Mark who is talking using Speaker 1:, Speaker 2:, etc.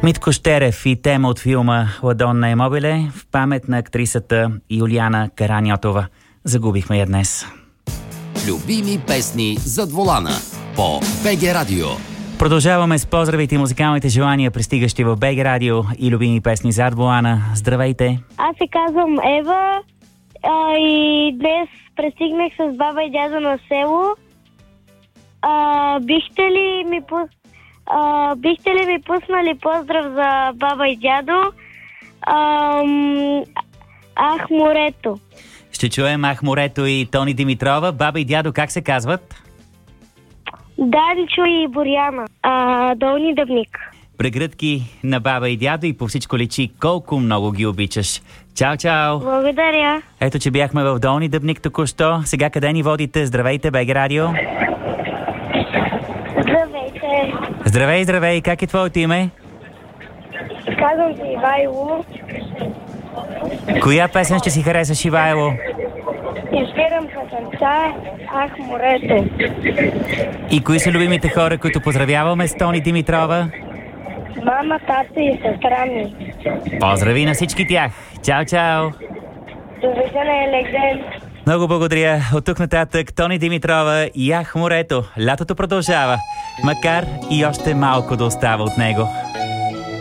Speaker 1: Митко Щерев и тема от филма «Ладонна е мобиле» в памет на актрисата Юлиана Караньотова. Загубихме я днес.
Speaker 2: Любими песни зад волана по БГ Радио.
Speaker 1: Продължаваме с поздравите и музикалните желания, пристигащи в БГ Радио и любими песни зад волана. Здравейте!
Speaker 3: Аз се казвам Ева и днес пристигнах с баба и дядо на село. Бихте ли ми пуснали поздрав за баба и дядо? Ах, морето.
Speaker 1: Ще чуем Ах, морето и Тони Димитрова. Баба и дядо как се казват?
Speaker 3: Данчо и Боряна. Долни Дъбник.
Speaker 1: Прегръдки на баба и дядо и по всичко личи колко много ги обичаш. Чао, чао!
Speaker 3: Благодаря.
Speaker 1: Ето, че бяхме в Долни Дъбник току-що. Сега къде ни водите? Здравейте, БГ Радио!
Speaker 3: Здравейте.
Speaker 1: Здравей, здравей! Как е твоето име?
Speaker 3: Казвам се Ивайло.
Speaker 1: Коя песен ще си харесаш, Ивайло?
Speaker 3: Избирам песента Ах, морето.
Speaker 1: И кои са любимите хора, които поздравяваме с Тони Димитрова?
Speaker 3: Мама, тата и сестра ми.
Speaker 1: Поздрави на всички тях! Чао, чао!
Speaker 3: Довиждане, лек ден.
Speaker 1: Много благодаря. От тук нататък Тони Димитрова и Ах, морето. Лятото продължава, макар и още малко да остава от него.